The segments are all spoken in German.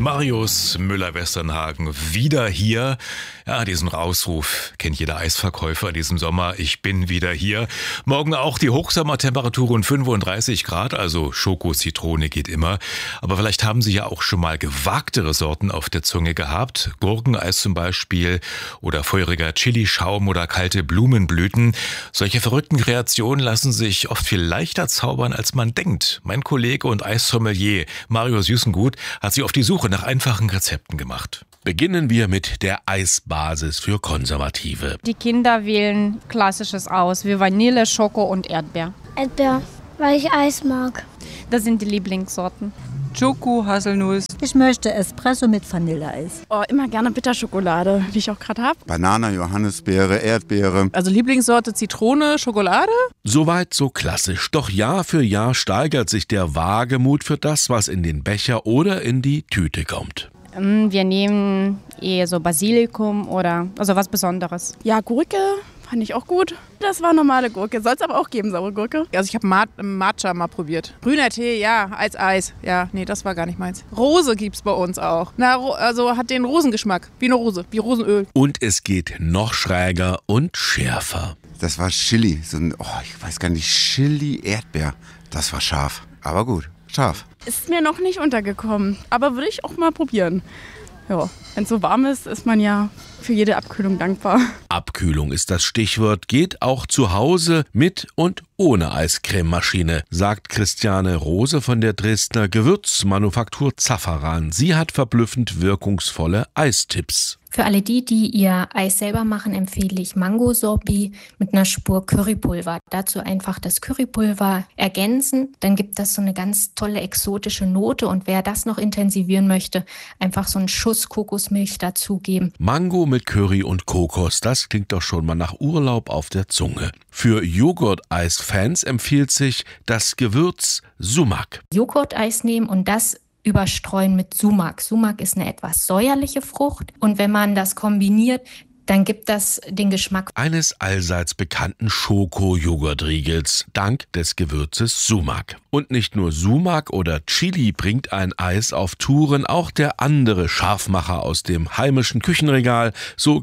Marius Müller-Westernhagen wieder hier. Ja, diesen Rausruf kennt jeder Eisverkäufer in diesem Sommer. Ich bin wieder hier. Morgen auch die Hochsommertemperaturen 35 Grad, also Schoko-Zitrone geht immer. Aber vielleicht haben Sie ja auch schon mal gewagtere Sorten auf der Zunge gehabt. Gurkeneis zum Beispiel oder feuriger Chilischaum oder kalte Blumenblüten. Solche verrückten Kreationen lassen sich oft viel leichter zaubern, als man denkt. Mein Kollege und Eissommelier Marius Jüssengut hat sich auf die Suche nach einfachen Rezepten gemacht. Beginnen wir mit der Eisbasis für Konservative. Die Kinder wählen Klassisches aus, wie Vanille, Schoko und Erdbeer. Erdbeer, weil ich Eis mag. Das sind die Lieblingssorten. Schoko, Haselnuss. Ich möchte Espresso mit Vanilleeis. Oh, immer gerne Bitterschokolade, wie ich auch gerade habe. Banane, Johannisbeere, Erdbeere. Also Lieblingssorte Zitrone, Schokolade? Soweit so klassisch. Doch Jahr für Jahr steigert sich der Wagemut für das, was in den Becher oder in die Tüte kommt. Wir nehmen eher so Basilikum oder also was Besonderes. Ja, Gurke fand ich auch gut. Das war normale Gurke, soll es aber auch geben, saure Gurke. Also ich habe Matcha mal probiert. Grüner Tee, ja, als Eis. Ja, nee, das war gar nicht meins. Rose gibt's bei uns auch. Also hat den Rosengeschmack, wie eine Rose, wie Rosenöl. Und es geht noch schräger und schärfer. Das war Chili, ich weiß gar nicht, Chili-Erdbeer. Das war scharf, aber gut, scharf. Ist mir noch nicht untergekommen, aber würde ich auch mal probieren. Ja, wenn es so warm ist, ist man ja für jede Abkühlung dankbar. Abkühlung ist das Stichwort, geht auch zu Hause mit und ohne Eiscrememaschine, sagt Christiane Rose von der Dresdner Gewürzmanufaktur Zafferan. Sie hat verblüffend wirkungsvolle Eistipps. Für alle die ihr Eis selber machen, empfehle ich Mango-Sorbet mit einer Spur Currypulver. Dazu einfach das Currypulver ergänzen, dann gibt das so eine ganz tolle exotische Note und wer das noch intensivieren möchte, einfach so einen Schuss Kokosmilch dazugeben. Mango mit Curry und Kokos, das klingt doch schon mal nach Urlaub auf der Zunge. Für Joghurt-Eis-Fans empfiehlt sich das Gewürz Sumac. Joghurt-Eis nehmen und das überstreuen mit Sumac. Sumac ist eine etwas säuerliche Frucht und wenn man das kombiniert, dann gibt das den Geschmack eines allseits bekannten Schoko-Joghurtriegels, dank des Gewürzes Sumac. Und nicht nur Sumac oder Chili bringt ein Eis auf Touren, auch der andere Scharfmacher aus dem heimischen Küchenregal, so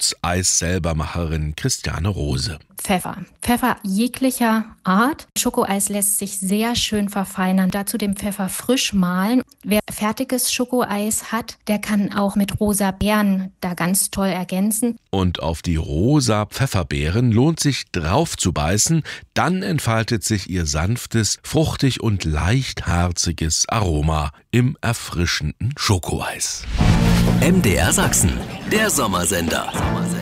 Gewürzeis-Selbermacherin Christiane Rose. Pfeffer jeglicher Art. Schokoeis lässt sich sehr schön verfeinern. Dazu den Pfeffer frisch mahlen. Wer fertiges Schokoeis hat, der kann auch mit rosa Beeren da ganz toll ergänzen. Und auf die rosa Pfefferbeeren lohnt sich drauf zu beißen, dann entfaltet sich ihr sanftes, fruchtig und leicht harziges Aroma im erfrischenden Schokoeis. MDR Sachsen, der Sommersender.